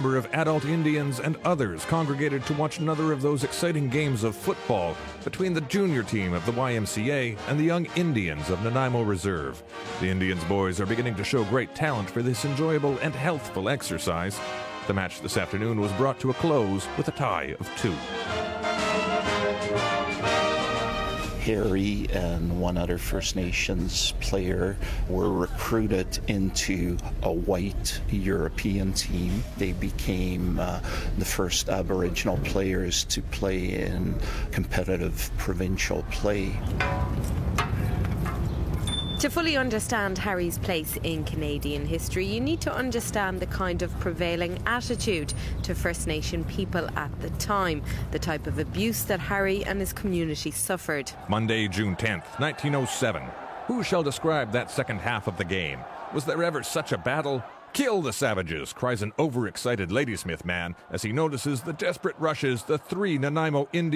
number of adult Indians and others congregated to watch another of those exciting games of football between the junior team of the YMCA and the young Indians of Nanaimo Reserve. The Indians boys are beginning to show great talent for this enjoyable and healthful exercise. The match this afternoon was brought to a close with a tie of 2. Harry and one other First Nations player were recruited into a white European team. They became the first Aboriginal players to play in competitive provincial play. To fully understand Harry's place in Canadian history, you need to understand the kind of prevailing attitude to First Nation people at the time, the type of abuse that Harry and his community suffered. Monday, June 10th, 1907. Who shall describe that second half of the game? Was there ever such a battle? "Kill the savages," cries an overexcited Ladysmith man as he notices the desperate rushes the 3 Nanaimo Indians